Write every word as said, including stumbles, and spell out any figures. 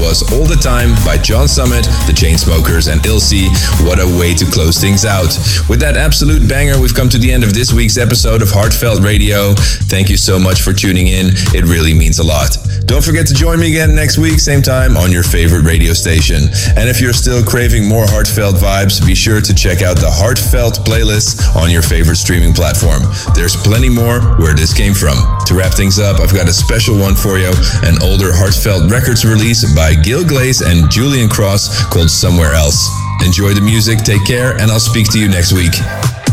was All the Time by John Summit, The Chainsmokers, and Ilse. What a way to close things out. With that absolute banger, we've come to the end of this week's episode of Heartfelt Radio. Thank you so much for tuning in. It really means a lot. Don't forget to join me again next week, same time, on your favorite radio station. And if you're still craving more heartfelt vibes, be sure to check out the Heartfelt playlist on your favorite streaming platform. There's plenty more where this came from. To wrap things up, I've got a special one for you, an older Heartfelt Records release by Gil Glaze and Julian Cross called Somewhere Else. Enjoy the music, take care, and I'll speak to you next week.